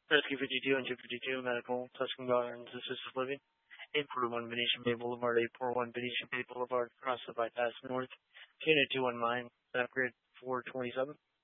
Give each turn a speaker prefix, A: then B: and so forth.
A: Rescue 52 and 252 Medical, Tuscan Gardens, Assisted Living, 841 Venetian Bay Boulevard, 841 Venetian Bay Boulevard, across the bypass north, Unit 219, Upgrade 427.